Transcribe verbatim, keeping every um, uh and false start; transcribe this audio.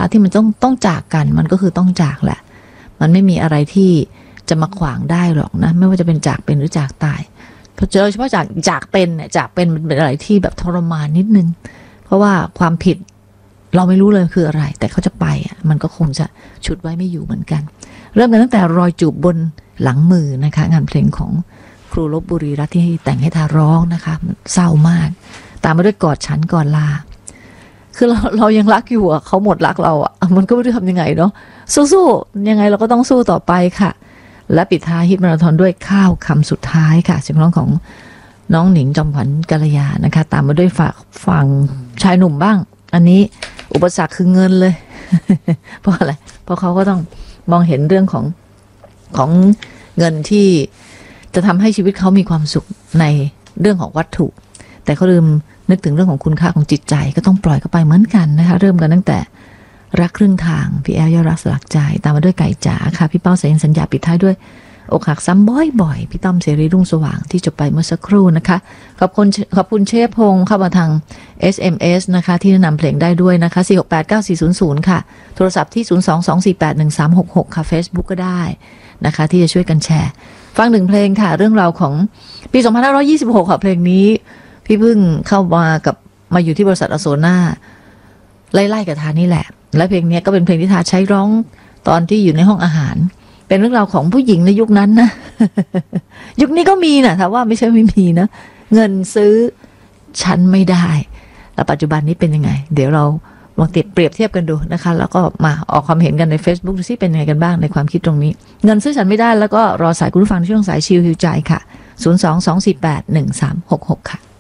ที่มันต้องต้องจากกันมันก็คือต้องจากแหละมันไม่มีอะไรที่จะมาขวางได้หรอกนะไม่ว่าจะเป็นจากเป็นหรือจากตายเพราะโดยเฉพาะจากจากเป็นเนี่ยจากเป็นมันเป็นอะไรที่แบบทรมานนิดนึงเพราะว่าความผิดเราไม่รู้เลยคืออะไรแต่เขาจะไปอ่ะมันก็คงจะชุดไว้ไม่อยู่เหมือนกันเริ่มกันตั้งแต่รอยจูบบนหลังมือนะคะงานเพลงของครูลพบุรีรัตน์ที่แต่งให้ทาร้องนะคะเศร้ามากตามมาด้วยกอดฉันก่อนลาคือเราเรายังรักอยู่อ่ะเขาหมดรักเราอ่ะมันก็ไม่รู้ทำยังไงเนาะสู้ๆยังไงเราก็ต้องสู้ต่อไปค่ะและปิดท้ายฮิตมาราธอนด้วยข้าวคำสุดท้ายค่ะเสียงร้องของน้องหนิงจอมขวัญกัลยานะคะตามมาด้วยฝากฝั่งชายหนุ่มบ้างอันนี้อุปสรรคคือเงินเลย เพราะอะไรเพราะเขาก็ต้องมองเห็นเรื่องของของเงินที่จะทำให้ชีวิตเขามีความสุขในเรื่องของวัตถุแต่เขาลืมนึกถึงเรื่องของคุณค่าของจิตใจก็ต้องปล่อยเข้าไปเหมือนกันนะคะเริ่มกันตั้งแต่รักครึ่งทางพี่แอลยอดรักสลักใจตามมาด้วยไก่จ๋าค่ะพี่เป้าสายันสัญญาปิดท้ายด้วยอกหักซ้ำบ่อยๆพี่ต้อมเสรีรุ่งสว่างที่จบไปเมื่อสักครู่นะคะขอบคุณขอบคุณเชฟพงศ์เข้ามาทาง เอส เอ็ม เอส นะคะที่แนะนำเพลงได้ด้วยนะคะสี่ หก แปด เก้า สี่ ศูนย์ ศูนย์ค่ะโทรศัพท์ที่ศูนย์ สอง สอง สี่ แปด หนึ่ง สาม หก หกค่ะ Facebook ก็ได้นะคะที่จะช่วยกันแชร์ฟังหนึ่งเพลงค่ะเรื่องราวของปีสองพันห้าร้อยยี่สิบหกค่ะเพลงนี้พี่เพิ่งเข้ามากับมาอยู่ที่บริษัทอโซน่าไล่ๆกับทานี่แหละและเพลงนี้ก็เป็นเพลงที่ทาใช้ร้องตอนที่อยู่ในห้องอาหารเป็นเรื่องราวของผู้หญิงในยุคนั้นนะ ยุคนี้ก็มีนะถ้าว่าไม่ใช่ไม่มีนะเงินซื้อฉันไม่ได้แล้วปัจจุบันนี้เป็นยังไงเดี๋ยวเราลองติดเปรียบเทียบกันดูนะคะแล้วก็มาออกความเห็นกันใน Facebook ดูซิเป็นยังไงกันบ้างในความคิดตรงนี้เงินซื้อฉันไม่ได้แล้วก็รอสายคุณผู้ฟังที่ช่วงสายชิลฮิวใจค่ะศูนย์ สอง สอง สี่ แปด หนึ่ง สาม หก หกค่ะ